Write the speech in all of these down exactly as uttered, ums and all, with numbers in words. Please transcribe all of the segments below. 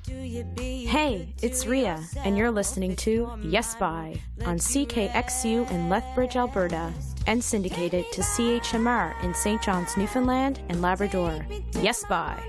Hey, it's Ria, and you're listening to Yes By on C K X U in Lethbridge, Alberta, and syndicated to C H M R in Saint John's, Newfoundland and Labrador. Yes By.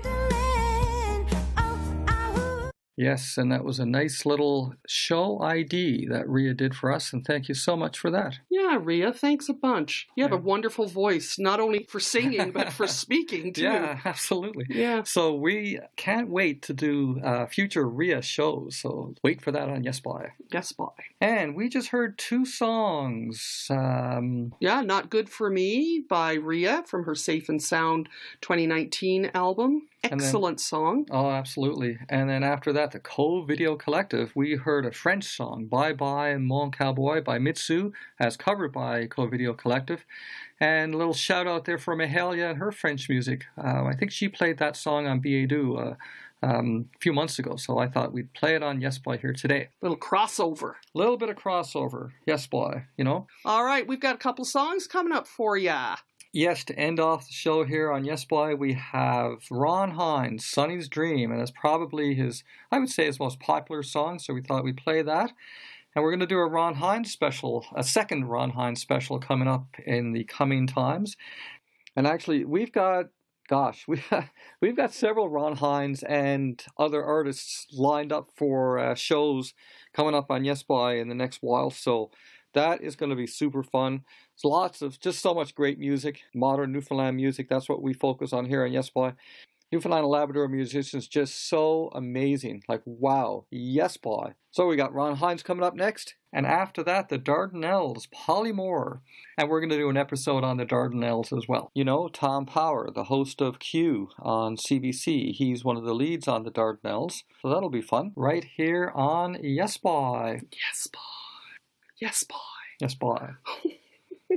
Yes, and that was a nice little show I D that Ria did for us, and thank you so much for that. Yeah, Ria, thanks a bunch. You have yeah. a wonderful voice, not only for singing, but for speaking, too. Yeah, absolutely. Yeah. So we can't wait to do uh, future Ria shows, so wait for that on Yes By. Yes By. And we just heard two songs. Um, yeah, Not Good For Me by Ria from her Safe and Sound twenty nineteen album. Excellent then, song. Oh, absolutely. And then after that, the Co Video Collective, we heard a French song, Bye Bye Mon Cowboy by Mitsu, as covered by Co Video Collective. And a little shout out there for Mahalia and her French music. Uh, I think she played that song on B A D U uh, um, a few months ago, so I thought we'd play it on Yes Boy here today. Little crossover. A little bit of crossover, Yes Boy, you know. All right, we've got a couple songs coming up for ya. Yes, to end off the show here on Yes Boy, we have Ron Hynes, Sonny's Dream, and it's probably his, I would say, his most popular song, so we thought we'd play that. And we're going to do a Ron Hynes special, a second Ron Hynes special coming up in the coming times. And actually, we've got, gosh, we, we've got several Ron Hynes and other artists lined up for uh, shows coming up on Yes Boy in the next while, so that is going to be super fun. There's lots of, just so much great music, modern Newfoundland music. That's what we focus on here on Yes Boy. Newfoundland and Labrador musicians, just so amazing. Like, wow, Yes Boy. So we got Ron Hynes coming up next. And after that, the Dardanelles, Polly Moore. And we're going to do an episode on the Dardanelles as well. You know, Tom Power, the host of Q on C B C. He's one of the leads on the Dardanelles. So that'll be fun. Right here on Yes Boy. Yes Boy. Yes Boy. Yes Boy.